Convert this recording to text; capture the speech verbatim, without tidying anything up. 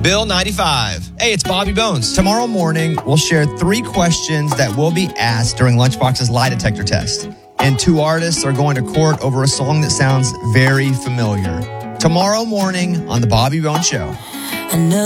Bill ninety-five. Hey, it's Bobby Bones. Tomorrow morning, we'll share three questions that will be asked during Lunchbox's lie detector test. And two artists are going to court over a song that sounds very familiar. Tomorrow morning on The Bobby Bones Show. I know